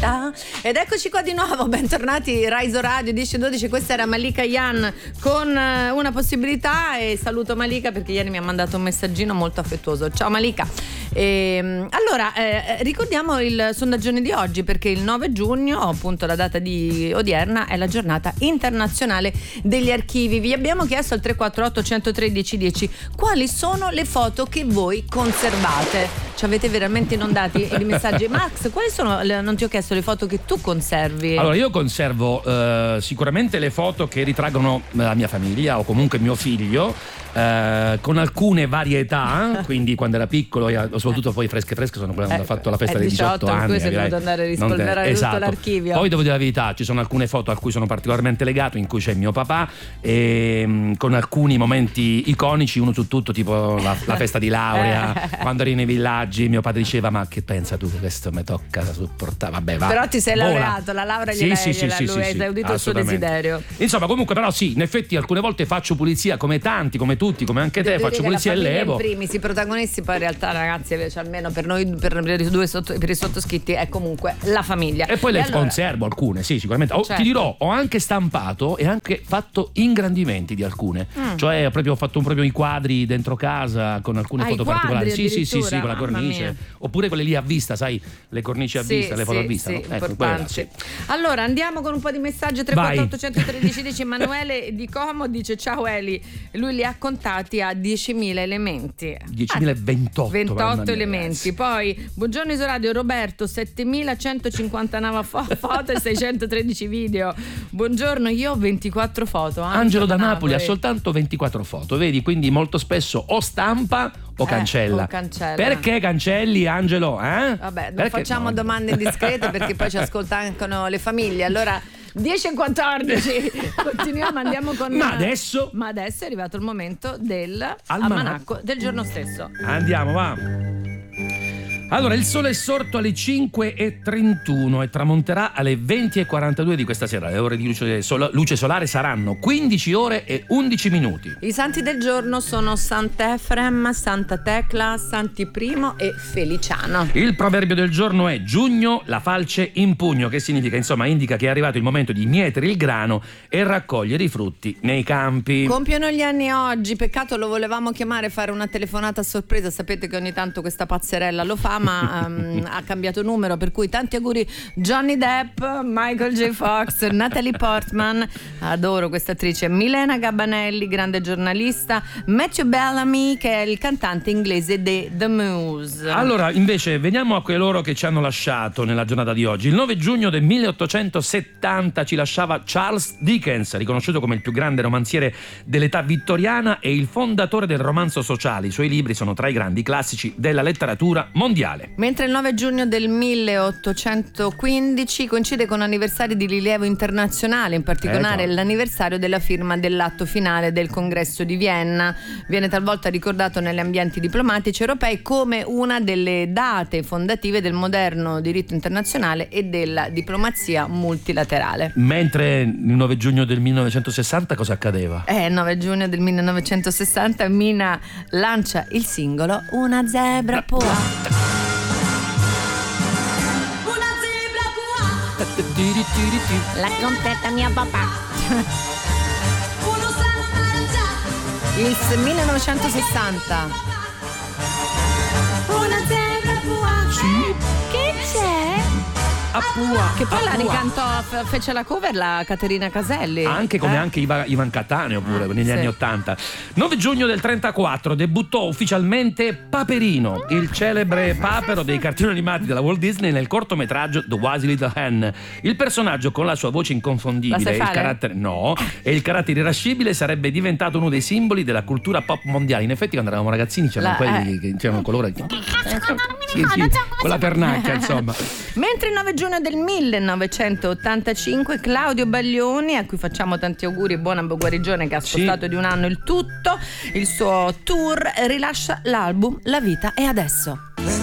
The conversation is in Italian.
possibilità. Ed eccoci qua di nuovo, bentornati Rise Radio 10-12. Questa era Malika Yan con Una possibilità, e saluto Malika perché ieri mi ha mandato un messaggino molto affettuoso. Ciao Malika. Allora ricordiamo il sondaggione di oggi, perché il 9 giugno, appunto la data di odierna, è la giornata internazionale degli archivi. Vi abbiamo chiesto al 348 113 10 quali sono le foto che voi conservate. Ci avete veramente inondati i messaggi. Max, quali sono, non ti ho chiesto, le foto che tu conservi? Allora, io conservo sicuramente le foto che ritraggono la mia famiglia o comunque mio figlio, con alcune varietà, quindi quando era piccolo, soprattutto poi fresche sono quelle quando ha fatto la festa dei 18 anni. Per cui sei dovuto andare a rispolverare tutto l'archivio. Poi devo dire la verità, ci sono alcune foto a cui sono particolarmente legato, in cui c'è mio papà, e con alcuni momenti iconici, uno su tutto, tipo la festa di laurea, quando eri nei villaggi, mio padre diceva: ma che pensa tu che questo mi tocca sopportare? Vabbè, va. Però ti sei laureato, la laurea lui hai esaudito il suo desiderio. Insomma, comunque, però sì, in effetti alcune volte faccio pulizia, come tanti, come tutti, come anche te, faccio pulizia e levo. I primi, i protagonisti, poi in realtà, ragazzi, cioè, almeno per noi, per i sottoscritti, è comunque la famiglia. E poi le conservo alcune, sì, sicuramente. Certo. Ti dirò, ho anche stampato e anche fatto ingrandimenti di alcune. Cioè, ho fatto proprio i quadri dentro casa con alcune foto particolari. Sì, con la cornice. Oppure quelle lì a vista, sai, le cornici a vista, le foto a vista. Sì, no? importanti. Allora, andiamo con un po' di messaggi. 348 113 10. Emanuele di Como dice: ciao Eli, lui li ha contati a 10.000 elementi. 10.028 28 elementi. Poi buongiorno Isoradio, Roberto, 7.159 foto e 613 video. Buongiorno, io ho 24 foto. Angelo da Napoli ha soltanto 24 foto, vedi? Quindi molto spesso o stampa o cancella. Perché cancelli, Angelo? Vabbè, non facciamo domande indiscrete perché poi ci ascoltano le famiglie. Allora 10:14 continuiamo, andiamo con. Ma adesso è arrivato il momento del almanacco del giorno stesso. Andiamo, va. Allora, il sole è sorto alle 5:31 e tramonterà alle 20:42 di questa sera. Le ore di luce solare saranno 15 ore e 11 minuti. I santi del giorno sono Sant'Efrem, Santa Tecla, Santi Primo e Feliciano. Il proverbio del giorno è: giugno la falce in pugno, che significa, insomma, indica che è arrivato il momento di mietere il grano e raccogliere i frutti nei campi. Compiono gli anni oggi, peccato, lo volevamo chiamare, fare una telefonata a sorpresa, sapete che ogni tanto questa pazzerella lo fa, ma ha cambiato numero, per cui tanti auguri Johnny Depp, Michael J. Fox, Natalie Portman, adoro questa attrice, Milena Gabanelli, grande giornalista, Matthew Bellamy, che è il cantante inglese dei The Muse. Allora, invece, veniamo a coloro che ci hanno lasciato nella giornata di oggi. Il 9 giugno del 1870 ci lasciava Charles Dickens, riconosciuto come il più grande romanziere dell'età vittoriana e il fondatore del romanzo sociale. I suoi libri sono tra i grandi classici della letteratura mondiale. Mentre il 9 giugno del 1815 coincide con anniversari di rilievo internazionale, in particolare l'anniversario della firma dell'atto finale del Congresso di Vienna. Viene talvolta ricordato negli ambienti diplomatici europei come una delle date fondative del moderno diritto internazionale e della diplomazia multilaterale. Mentre il 9 giugno del 1960 cosa accadeva? Il 9 giugno del 1960 Mina lancia il singolo Una zebra può. La completa mia papà. Il 1960. Una zebra puà. Sì. Che c'è? Appua. Che poi la ricantò, fece la cover la Caterina Caselli. Anche come anche Ivan Cattaneo pure negli anni 80. 9 giugno del 34 debuttò ufficialmente Paperino, il celebre papero dei cartoni animati della Walt Disney, nel cortometraggio The Wise Little Hen. Il personaggio, con la sua voce inconfondibile e il carattere irascibile, sarebbe diventato uno dei simboli della cultura pop mondiale. In effetti, quando eravamo ragazzini c'erano quelli che c'erano colore con la pernacchia, insomma. Mentre il 9 giugno del 1985 Claudio Baglioni, a cui facciamo tanti auguri e buona guarigione, che ha spostato di un anno il suo tour, rilascia l'album La vita è adesso.